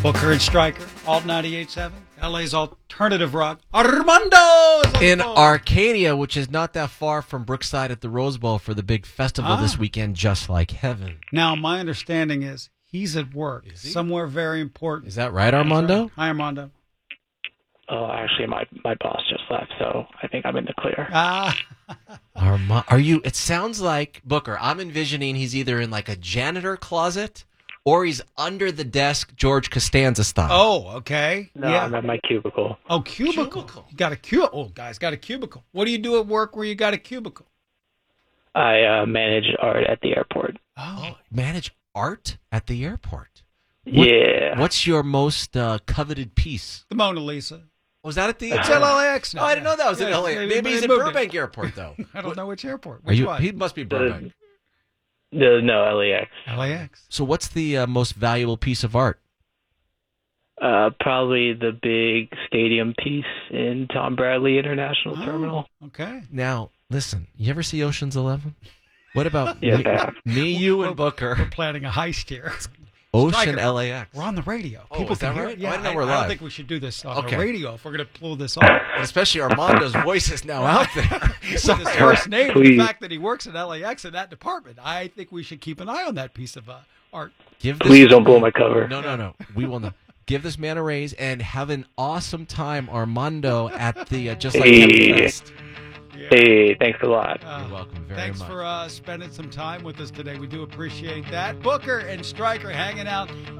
Booker and Stryker, Alt 98.7, LA's alternative rock. Armando is on in the phone. Arcadia, which is not that far from Brookside at the Rose Bowl for the big festival this weekend, Just Like Heaven. Now, my understanding is he's at work somewhere very important. Is that right, Armando? Hi, Armando. Oh, actually, my boss just left, so I think I'm in the clear. Are you? It sounds like, Booker, I'm envisioning he's either in like a janitor closet or he's under the desk, George Costanza style. Oh, okay. No, yeah. I'm at my cubicle. Oh, cubicle. You got a cubicle. Oh, guys, got a cubicle. What do you do at work where you got a cubicle? I manage art at the airport. Oh, manage art at the airport. Yeah. What's your most coveted piece? The Mona Lisa. Was that at the? It's at LAX now. Oh, I didn't know that was at Yeah, LAX. they Maybe he's at moved Burbank Airport, though. I don't know which airport. Are Which you? one? He must be Burbank. No, LAX. LAX. So, what's the most valuable piece of art? Probably the big stadium piece in Tom Bradley International Terminal. Okay. Now, listen. You ever see Ocean's 11? What about Yes, I have. me, you, and We're Booker? planning a heist here. Ocean Stryker, LAX. We're on the radio. Oh, People is that can hear right? it. Yeah, I didn't know we're I don't live. think we should do this on Okay. the radio if we're going to pull this off. Especially Armando's voice is now out there. So his first name, and Please. the fact that he works at LAX in that department, I think we should keep an eye on that piece of art. Please don't blow my cover. No. We will not. Give this man a raise and have an awesome time, Armando, at the Just Like Heaven Fest. Hey, thanks a lot. You're welcome very Thanks much. for spending some time with us today. We do appreciate that. Booker and Stryker hanging out